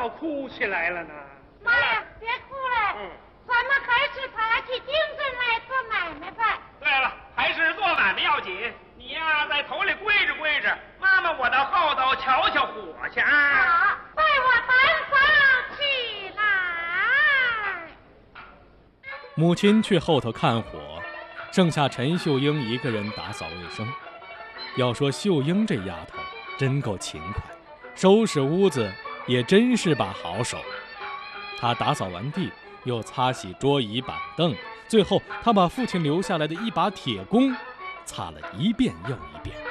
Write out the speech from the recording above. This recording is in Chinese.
倒哭起来了呢？ 妈呀，别哭了，咱们还是打起精神来做买卖吧。 对了，还是做买卖要紧。你呀，在头里跪着跪着，妈妈我到后头瞧瞧火去啊。 好，带我单房起来。 母亲去后头看火，剩下陈秀英一个人打扫卫生。要说秀英这丫头真够勤快，收拾屋子也真是把好手。她打扫完地，又擦洗桌椅板凳，最后她把父亲留下来的一把铁弓擦了一遍又一遍。